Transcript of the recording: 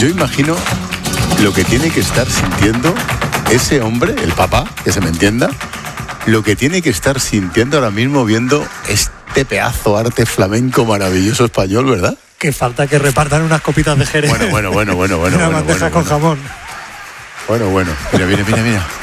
Yo imagino lo que tiene que estar sintiendo ese hombre, el papá, que se me entienda, lo que tiene que estar sintiendo ahora mismo viendo este pedazo arte flamenco maravilloso español, ¿verdad? Que falta que repartan unas copitas de Jerez. Bueno. Una bandeja con jamón. Bueno. Mira.